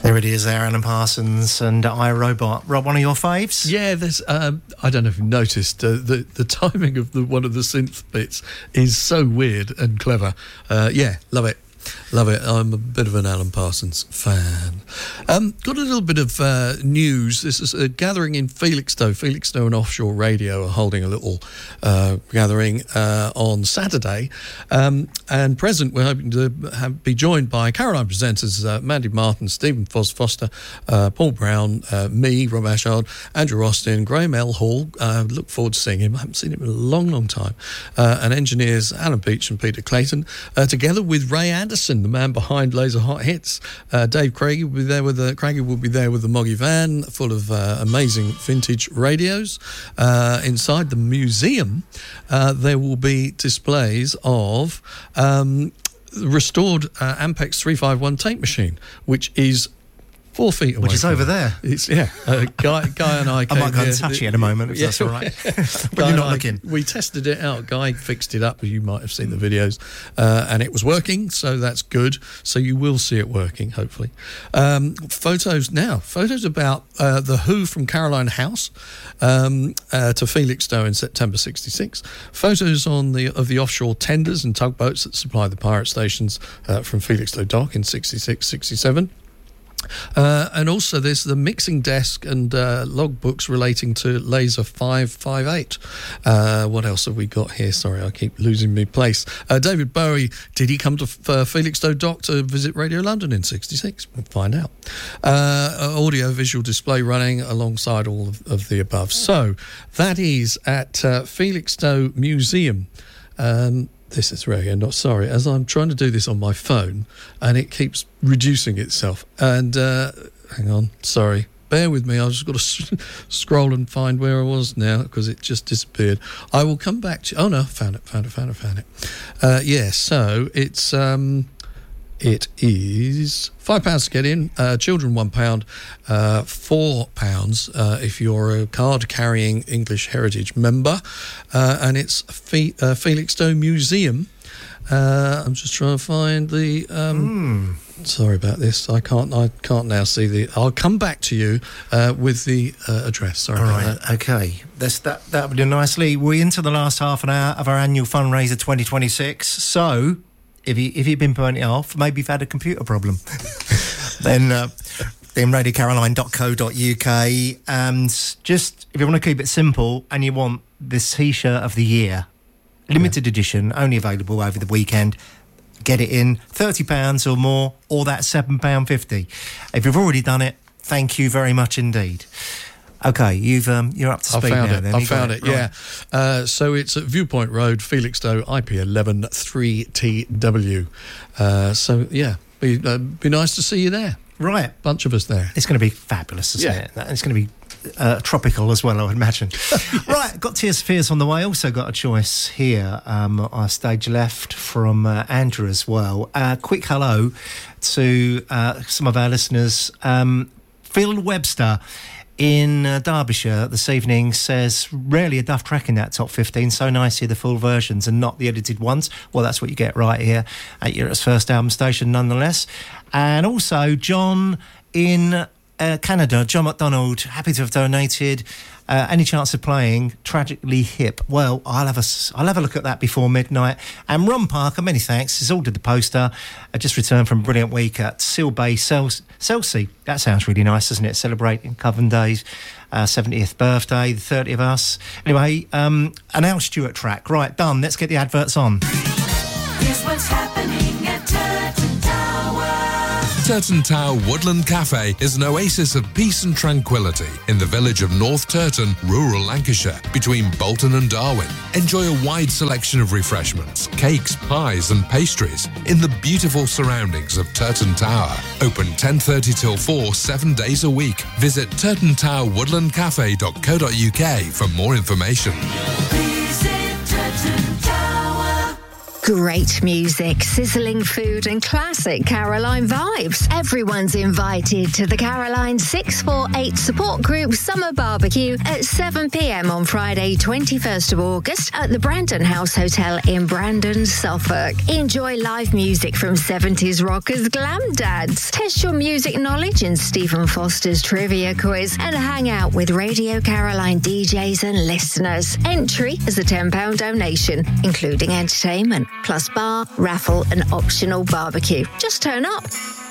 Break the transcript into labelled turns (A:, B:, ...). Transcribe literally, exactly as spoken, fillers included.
A: There it is, there, Alan Parsons and I, Robot. Rob, one of your faves?
B: Yeah, there's. Um, I don't know if you've noticed uh, the the timing of the one of the synth bits is so weird and clever. Uh, yeah, love it. Love it. I'm a bit of an Alan Parsons fan. Um, got a little bit of uh, news. This is a gathering in Felixstowe. Felixstowe and Offshore Radio are holding a little uh, gathering uh, on Saturday. Um, and present, we're hoping to have, be joined by Caroline presenters uh, Mandy Martin, Stephen Fos Foster, uh, Paul Brown, uh, me, Rob Ashard, Andrew Austin, Graham L. Hall. Uh, look forward to seeing him. I haven't seen him in a long, long time. Uh, and engineers Alan Beach and Peter Clayton, uh, together with Ray Anderson, the man behind Laser Hot Hits. Uh, Dave Craigie will be there with the Craigie will be there with the Moggy van full of uh, amazing vintage radios. Uh, inside the museum, uh, there will be displays of um, restored uh, Ampex three fifty-one tape machine, which is four feet away.
A: Which is over there.
B: It's, yeah. Uh, Guy, Guy and I came
A: I might go and
B: here.
A: touch it in a moment, if
B: Yeah.
A: that's all right. But
B: Guy
A: you're not
B: and I,
A: looking.
B: We tested it out. Guy fixed it up, as you might have seen the videos, uh, and it was working, so that's good. So you will see it working, hopefully. Um, photos now. Photos about uh, the Who from Caroline House um, uh, to Felixstowe in September sixty-six. Photos on the of the offshore tenders and tugboats that supply the pirate stations uh, from Felixstowe Dock in sixty-six, sixty-seven. Uh, and also there's the mixing desk and uh, logbooks relating to Laser five fifty-eight. Uh, what else have we got here? Sorry, I keep losing my place. Uh, David Bowie, did he come to uh, Felixstowe Dock to visit Radio London in sixty-six? We'll find out. Uh, audio visual display running alongside all of, of the above. So that is at uh, Felixstowe Museum. Um, This is really not sorry, as I'm trying to do this on my phone and it keeps reducing itself. And uh, hang on, sorry, bear with me. I've just got to s- scroll and find where I was now because it just disappeared. I will come back to. Oh no, found it, found it, found it, found it. Uh, yeah, so it's um, it is five pounds to get in. Uh, children one pound, uh, four pounds uh, if you're a card-carrying English Heritage member, uh, and it's Fe- uh, Felixstowe Museum. Uh, I'm just trying to find the. Um, mm. Sorry about this. I can't. I can't now see the. I'll come back to you uh, with the uh, address. Sorry.
A: All
B: about
A: right.
B: that.
A: Okay. That's that. That would do nicely. We're into the last half an hour of our annual fundraiser twenty twenty-six. So. If, you, if you've been burning it off, maybe you've had a computer problem, then uh, then radio caroline dot co dot uk. And just, if you want to keep it simple and you want this T-shirt of the year, limited yeah. edition, only available over the weekend, get it in, thirty pounds or more, or that's seven pounds fifty. If you've already done it, thank you very much indeed. Okay, you've um, you're up to speed
B: I found
A: now.
B: it.
A: Then.
B: I
A: You
B: found
A: it,
B: it. Yeah.
A: Right.
B: Uh, so it's at Viewpoint Road, Felixstowe, I P eleven three T W. Uh, so yeah, be uh, be nice to see you there.
A: Right,
B: bunch of us there.
A: It's going to be fabulous, isn't
B: yeah.
A: it? It's going to be uh, tropical as well, I would imagine. Yes. Right, got Tears for Fears on the way. Also got a choice here. Um, our stage left from uh, Andrew as well. Uh, quick hello to uh, some of our listeners. Um, Phil Webster in uh, Derbyshire this evening says, rarely a Duff track in that top fifteen, so nice to hear the full versions and not the edited ones. Well, that's what you get right here at Europe's first album station nonetheless. And also John in uh, Canada, John McDonald, happy to have donated. Uh, any chance of playing Tragically Hip? Well, I'll have a, I'll have a look at that before midnight. And Ron Parker, many thanks, has ordered the poster. I just returned from a brilliant week at Seal Bay Selsey. That sounds really nice, doesn't it? Celebrating Coven Day's uh, seventieth birthday, the thirty of us. Anyway, um, an Al Stewart track. Right, done. Let's get the adverts on.
C: Here's what's happening at Turton Tower.
D: Turton Tower Woodland Cafe is an oasis of peace and tranquility in the village of North Turton, rural Lancashire, between Bolton and Darwin. Enjoy a wide selection of refreshments, cakes, pies and pastries in the beautiful surroundings of Turton Tower. Open ten thirty till four, seven days a week. Visit turton tower woodland cafe dot co dot uk for more information.
C: Visit Turton Tower.
E: Great music, sizzling food and classic Caroline vibes. Everyone's invited to the Caroline six four eight Support Group Summer Barbecue at seven p.m. on Friday twenty-first of August at the Brandon House Hotel in Brandon, Suffolk. Enjoy live music from seventies rockers Glam Dads. Test your music knowledge in Stephen Foster's trivia quiz and hang out with Radio Caroline D Js and listeners. Entry is a ten pounds donation, including entertainment, plus bar, raffle and optional barbecue. Just turn up.